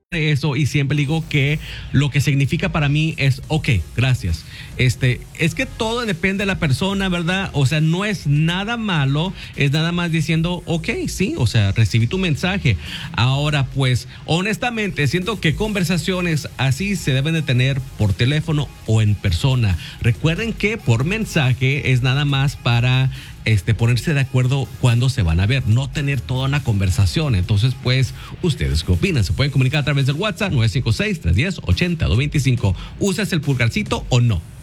eso y siempre digo que lo que significa para mí es ok, gracias. Es que todo depende de la persona, ¿verdad? O sea, no es nada malo, es nada más diciendo ok, sí, o sea, recibí tu mensaje. Ahora, pues, honestamente, siento que conversaciones así se deben de tener por teléfono o en persona. Recuerden que por mensaje es nada más para ponerse de acuerdo cuándo se van a ver, no tener toda una conversación. Entonces, pues, ¿ustedes qué opinan? Se pueden comunicar a través del WhatsApp 956-310-8225. ¿Usas el pulgarcito o no?